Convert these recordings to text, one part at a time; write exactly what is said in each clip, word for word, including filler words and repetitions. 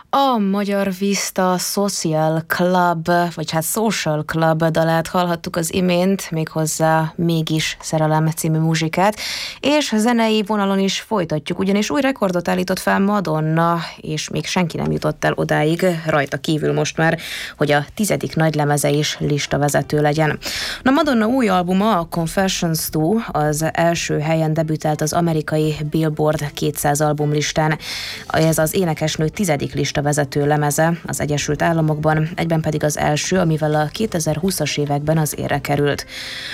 A Magyar Vista Social Club, vagy hát Social Club dalát hallhattuk az imént, méghozzá Mégis szerelem című muzsikát, és zenei vonalon is folytatjuk, ugyanis új rekordot állított fel Madonna, és még senki nem jutott el odáig, rajta kívül most már, hogy a tizedik nagylemeze is listavezető legyen. Na, Madonna új albuma, a Confessions kettő, az első helyen debütált az amerikai Billboard kétszáz albumlistán. Ez az énekesnő tizedik lista vezető lemeze az Egyesült Államokban, egyben pedig az első, amivel a kétezer-húszas években az érre került.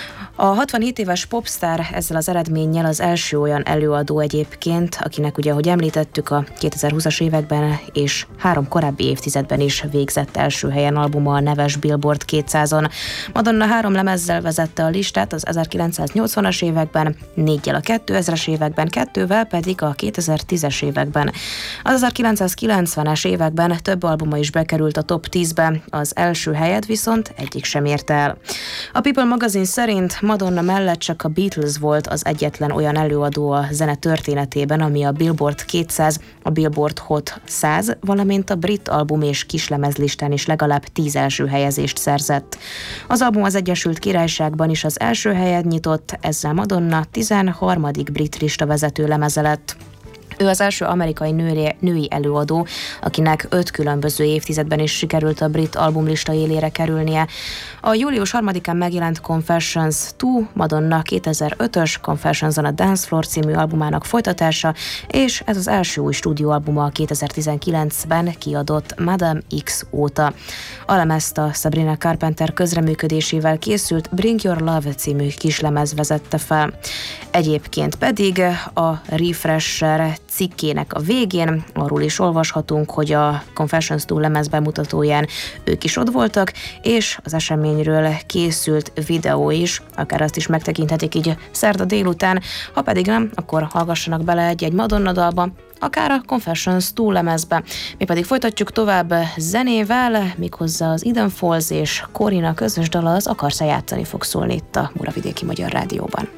A hatvanhét éves popstar ezzel az eredménnyel az első olyan előadó egyébként, akinek ugye, ahogy említettük, a kétezer-húszas években és három korábbi évtizedben is végzett első helyen albuma a neves Billboard kétszázon. Madonna három lemezzel vezette a listát az ezerkilencszáznyolcvanas években, négyel a kétezres években, kettővel pedig a kétezer-tízes években. Az ezerkilencszázkilencvenes években több albuma is bekerült a top tízbe, az első helyet viszont egyik sem érte el. A People magazin szerint Madonna mellett csak a Beatles volt az egyetlen olyan előadó a zene történetében, ami a Billboard kétszáz, a Billboard Hot száz, valamint a brit album és kislemezlistán is legalább tíz első helyezést szerzett. Az album az Egyesült Királyságban is az első helyen nyitott, ezzel Madonna tizenharmadik brit listavezető lemeze lett. Ő az első amerikai női, női előadó, akinek öt különböző évtizedben is sikerült a brit albumlista élére kerülnie. A július harmadikán megjelent Confessions kettő, Madonna kétezer-ötös Confessions on a Dance Floor című albumának folytatása, és ez az első új stúdióalbuma a kétezer-tizenkilencben kiadott Madame X óta. A lemezt a Sabrina Carpenter közreműködésével készült Bring Your Love című kislemez vezette fel. Egyébként pedig a Refresher cikkének a végén arról is olvashatunk, hogy a Confessions kettő lemez bemutatóján ők is ott voltak, és az eseményről készült videó is, akár azt is megtekinthetik így szerda délután, ha pedig nem, akkor hallgassanak bele egy-egy Madonna dalba, akár a Confessions kettő lemezbe. Mi pedig folytatjuk tovább zenével, méghozzá az Eden Falls és Corina közös dala az Akarsz-e játszani fog szólni itt a Muravidéki Magyar Rádióban.